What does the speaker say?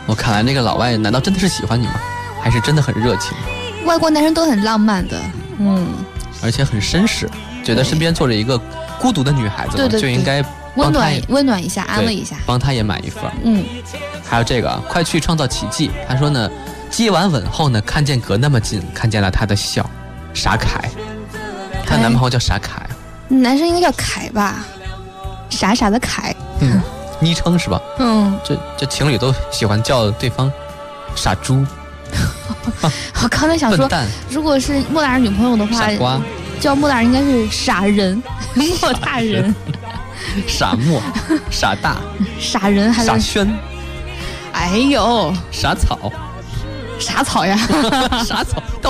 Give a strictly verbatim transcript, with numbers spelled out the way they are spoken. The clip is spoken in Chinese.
我看来那个老外难道真的是喜欢你吗？还是真的很热情？ 外国男生都很浪漫的，嗯， 而且很绅士，觉得身边坐着一个孤独的女孩子嘛， 对对对就应该温暖温暖一下，安慰一下， 帮她也买一份。 嗯， 还有这个，快去创造奇迹。他说呢，接完吻后呢，看见隔那么近，看见了她的笑，傻凯。她男朋友叫傻凯， 男生应该叫凯吧，傻傻的凯， 嗯，昵称是吧？ 嗯， 这这情侣都喜欢叫对方傻猪。 我刚才想说，如果是莫大人女朋友的话， 傻瓜叫莫大人应该是傻人，莫大人， 傻莫，傻大， 傻人还傻轩， 哎呦， 傻草， 傻草呀， 傻草。